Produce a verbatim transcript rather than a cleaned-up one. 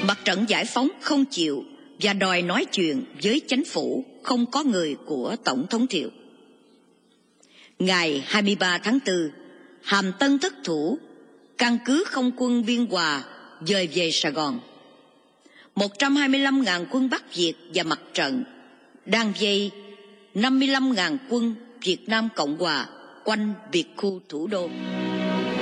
Mặt trận giải phóng không chịu và đòi nói chuyện với chính phủ không có người của Tổng thống Thiệu. Ngày hai mươi ba tháng tư, Hàm Tân thất thủ, căn cứ không quân Biên Hòa dời về Sài Gòn. một trăm hai mươi lăm nghìn quân Bắc Việt và mặt trận đang vây năm mươi lăm nghìn quân Việt Nam Cộng Hòa quanh biệt khu thủ đô.